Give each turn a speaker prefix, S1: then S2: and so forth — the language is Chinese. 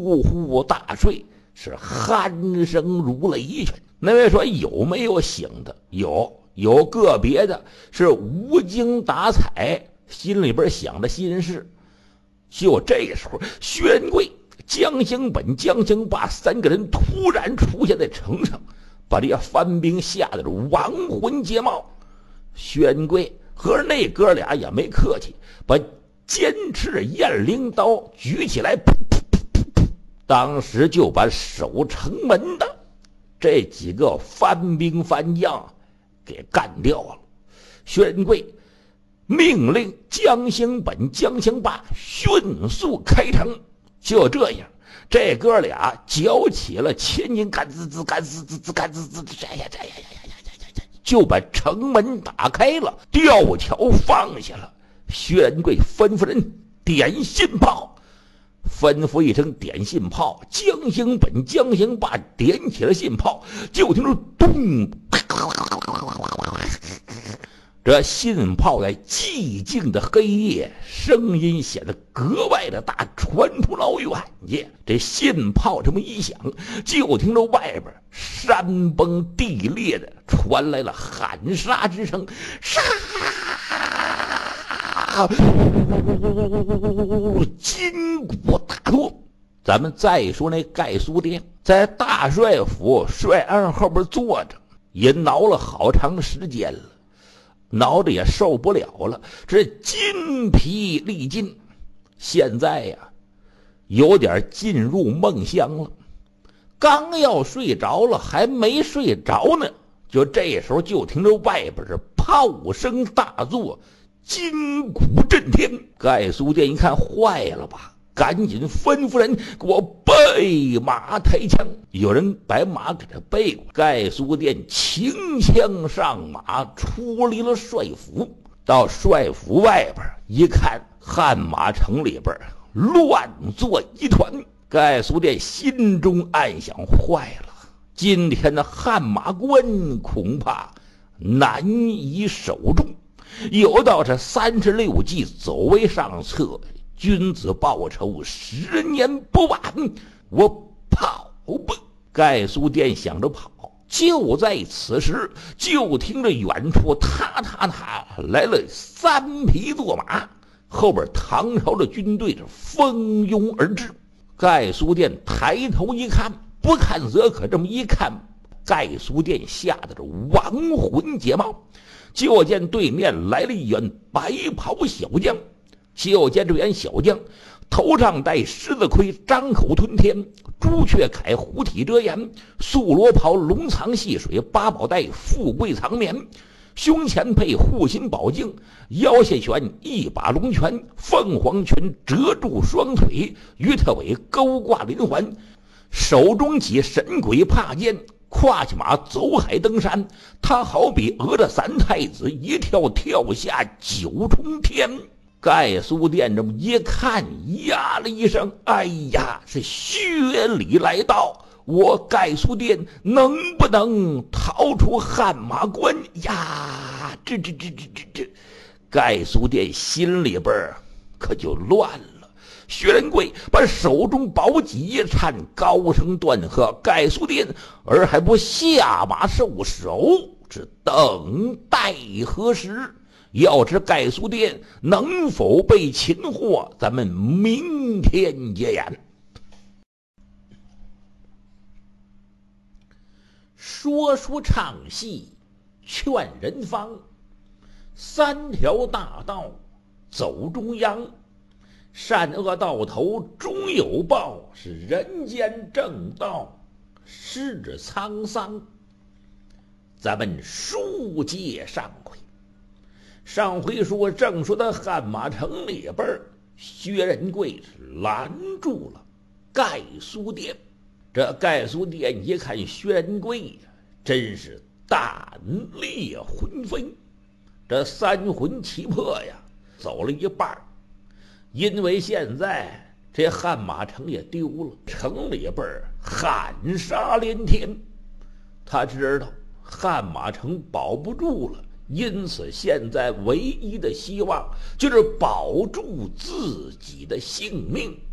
S1: 呼呼大睡，是鼾声如雷泉。那位说有没有醒的？有个别的是无精打采，心里边想着心事。就这时候，薛仁贵、江兴本、江兴霸三个人突然出现在城上，把这些番兵吓得亡魂皆冒。薛仁贵和那哥俩也没客气，把尖刺雁翎刀举起来，当时就把守城门的这几个番兵番将给干掉了。薛仁贵命令江兴本、江兴霸迅速开城。就这样，这哥俩搅起了千斤干滋滋，就把城门打开了，吊桥放下了。薛仁贵吩咐人点信炮，吩咐一声点信炮，江兴本、江兴霸点起了信炮，就听着咚，这信炮在寂静的黑夜，声音显得格外的大，传出老远去。这信炮这么一响，就听着外边山崩地裂的传来了喊杀之声，杀！筋骨大作。咱们再说那盖苏殿在大帅府帅案后边坐着，也挠了好长时间了，挠着也受不了了，这筋疲力尽，现在呀有点进入梦乡了。刚要睡着了，还没睡着呢，就这时候就听着外边是炮声大作，筋骨震天。盖苏殿一看坏了吧，赶紧吩咐人给我备马抬枪。有人把马给他备过，盖苏殿擎枪上马，出离了帅府。到帅府外边一看，汉马城里边乱作一团。盖苏殿心中暗想，坏了，今天的汉马关恐怕难以守住。有道是36计，走为上策，君子报仇10年不晚，我跑吧。盖苏殿想着跑，就在此时，就听着远处踏来了3匹坐马，后边唐朝的军队是蜂拥而至。盖苏殿抬头一看，不看则可，这么一看，盖苏殿吓得是亡魂皆冒。就见对面来了一员白袍小将，就见这员小将头上戴狮子盔，张口吞天，朱雀铠虎体遮颜，素罗袍龙藏细水，八宝带富贵藏棉，胸前配护心宝镜，腰下悬一把龙拳，凤凰拳遮住双腿，鱼特尾勾挂连环，手中起神鬼帕剑，跨起马走海登山。他好比哪吒3太子，一跳跳下9重天。盖苏殿这么一看，呀了一声，哎呀，是薛礼来到，我盖苏殿能不能逃出汉马关呀？这盖苏殿心里边可就乱了。薛仁贵把手中宝戟一颤，高声断喝：盖苏殿儿还不下马受首，只等待何时？要知盖苏殿能否被擒获，咱们明天接言。说书唱戏劝人方，3条大道走中央，善恶到头终有报，是人间正道是沧桑。咱们书接上回，上回说正说的汉马城里边，薛仁贵是拦住了盖苏殿。这盖苏殿一看薛仁贵呀，真是胆裂魂飞，这3魂七魄呀走了一半。因为现在这汉马城也丢了，城里边喊杀连天，他知道汉马城保不住了，因此现在唯一的希望就是保住自己的性命。